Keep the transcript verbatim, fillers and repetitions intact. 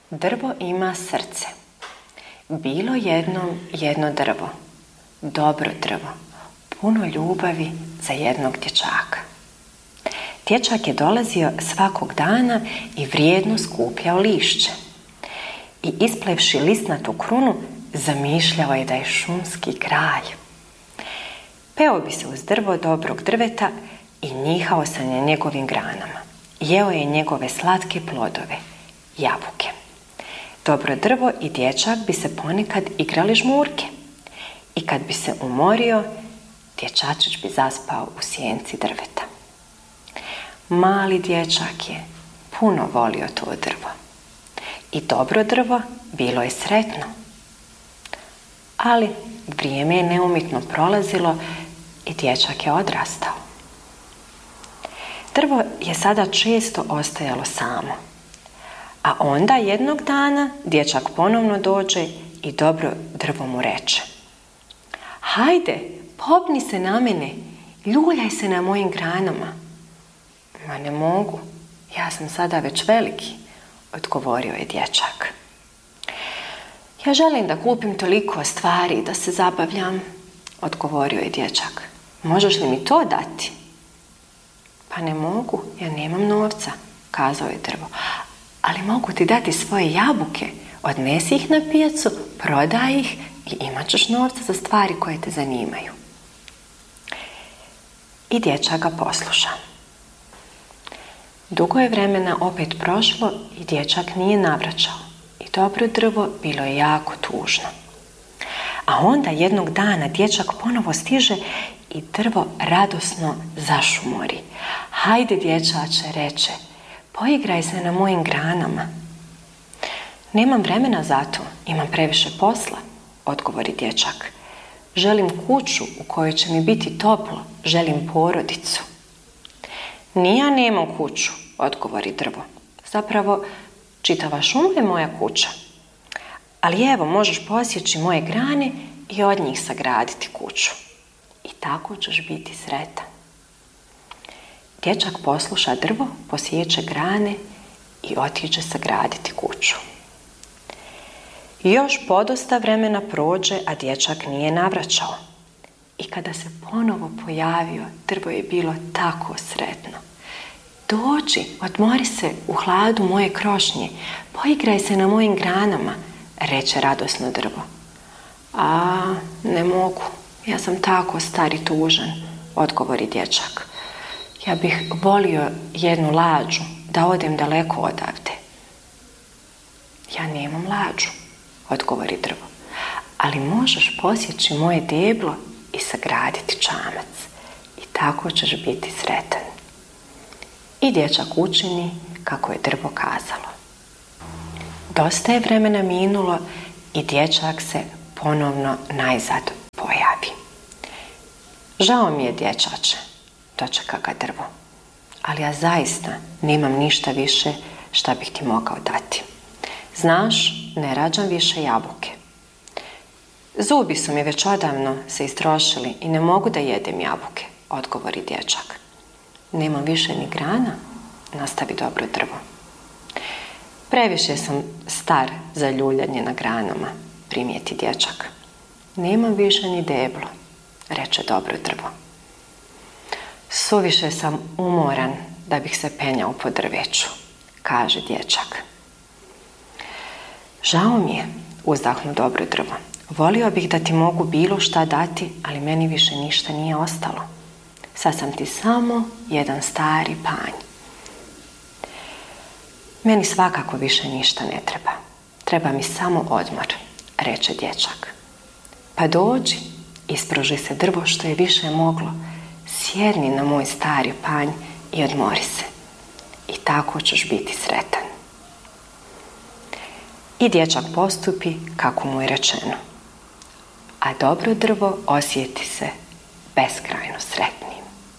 Drvo ima srce. Bilo jednom jedno drvo, dobro drvo, puno ljubavi za jednog dječaka. Dječak je dolazio svakog dana i vrijedno skupljao lišće. I isplevši listnatu krunu, zamišljao je da je šumski kralj. Peo bi se uz drvo dobrog drveta i njihao se na njegovim granama. Jeo je njegove slatke plodove, jabuke. Dobro drvo i dječak bi se ponekad igrali žmurke. I kad bi se umorio, dječačić bi zaspao u sjenci drveta. Mali dječak je puno volio to drvo. I dobro drvo bilo je sretno. Ali vrijeme je neumitno prolazilo i dječak je odrastao. Drvo je sada često ostajalo samo. A onda jednog dana dječak ponovno dođe i dobro drvo mu reče: "Hajde, popni se na mene, ljuljaj se na mojim granama." "Ma ne mogu, ja sam sada već veliki," odgovorio je dječak. "Ja želim da kupim toliko stvari i da se zabavljam," odgovorio je dječak. "Možeš li mi to dati?" "Pa ne mogu, ja nemam novca," kazao je drvo. "Ali mogu ti dati svoje jabuke, odnesi ih na pijacu, prodaj ih i imat ćeš novca za stvari koje te zanimaju." I dječak ga posluša. Dugo je vremena opet prošlo i dječak nije navraćao i dobro drvo bilo je jako tužno. A onda jednog dana dječak ponovo stiže i drvo radosno zašumori. "Hajde, dječače," reče, "poigraj se na mojim granama." "Nemam vremena za to, imam previše posla," odgovori dječak. "Želim kuću u kojoj će mi biti toplo, želim porodicu." "Ni ja nemam kuću," odgovori drvo. "Zapravo, čitava šuma je moja kuća. Ali evo, možeš posjeći moje grane i od njih sagraditi kuću. I tako ćeš biti sretan." Dječak posluša drvo, posjeće grane i otiđe sagraditi kuću. Još podosta vremena prođe, a dječak nije navraćao. I kada se ponovo pojavio, drvo je bilo tako sretno. "Dođi, odmori se u hladu moje krošnje, poigraj se na mojim granama," reče radosno drvo. "A, ne mogu, ja sam tako star i tužan," odgovori dječak. "Ja bih volio jednu lađu, da odem daleko odavde." "Ja nemam lađu," odgovori drvo, "ali možeš posjeći moje deblo i sagraditi čamac. I tako ćeš biti sretan." I dječak učini kako je drvo kazalo. Dosta je vremena minulo i dječak se ponovno najzad pojavi. "Žao mi je, dječače," dočeka ga drvo, "ali ja zaista nemam ništa više šta bih ti mogao dati. Znaš, ne rađam više jabuke. Zubi su mi već odavno se istrošili i ne mogu da jedem jabuke," odgovori dječak. "Nemam više ni grana," nastavi dobro drvo. "Previše sam star za ljuljanje na granama," primijeti dječak. "Nemam više ni deblo," reče dobro drvo. "Suviše sam umoran da bih se penjao po drveću," kaže dječak. "Žao mi je," uzdahnu dobro drvo. "Volio bih da ti mogu bilo šta dati, ali meni više ništa nije ostalo. Sad sam ti samo jedan stari panj." "Meni svakako više ništa ne treba. Treba mi samo odmor," reče dječak. "Pa dođi," ispruži se drvo što je više moglo. "Sjedni na moj stari panj i odmori se. I tako ćeš biti sretan." I dječak postupi kako mu je rečeno. A dobro drvo osjeti se beskrajno sretnim.